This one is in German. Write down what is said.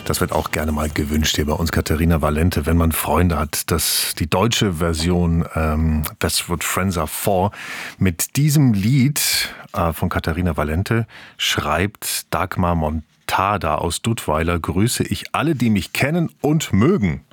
Das wird auch gerne mal gewünscht hier bei uns, Katharina Valente, wenn man Freunde hat, dass die deutsche Version That's What Friends Are For mit diesem Lied von Katharina Valente schreibt Dagmar Montada aus Duttweiler: Grüße ich alle, die mich kennen und mögen.